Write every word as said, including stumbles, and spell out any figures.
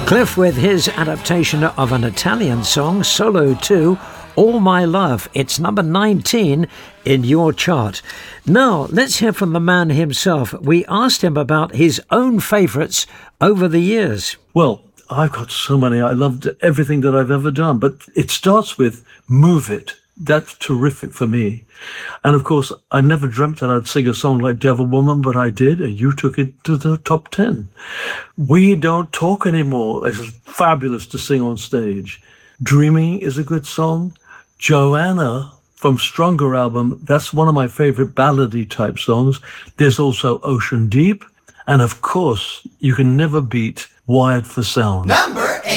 Cliff with his adaptation of an Italian song, Solo two, All My Love. It's number nineteen in your chart. Now, let's hear from the man himself. We asked him about his own favourites over the years. Well, I've got so many. I loved everything that I've ever done, but it starts with Move It. That's terrific for me. And of course, I never dreamt that I'd sing a song like Devil Woman, but I did, and you took it to the top ten. We Don't Talk Anymore. It's fabulous to sing on stage. Dreaming is a good song. Joanna from Stronger album, that's one of my favorite ballady type songs. There's also Ocean Deep. And of course, you can never beat Wired for Sound. Number